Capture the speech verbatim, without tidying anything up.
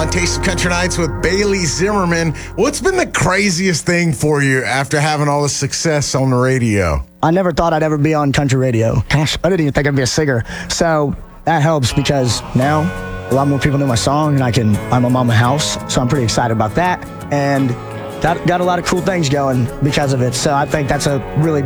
on Taste of Country Nights with Bailey Zimmerman. What's been the craziest thing for you after having all the success on the radio? I never thought I'd ever be on country radio. Gosh, I didn't even think I'd be a singer. So that helps because now a lot more people know my song and I can, I'm a mama house. So I'm pretty excited about that. And got, got a lot of cool things going because of it. So I think that's a really